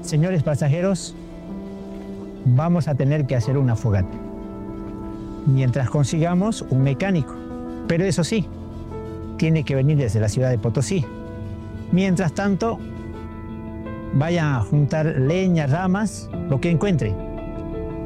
Señores pasajeros, vamos a tener que hacer una fogata mientras consigamos un mecánico. Pero eso sí, tiene que venir desde la ciudad de Potosí. Mientras tanto, vayan a juntar leña, ramas, lo que encuentren.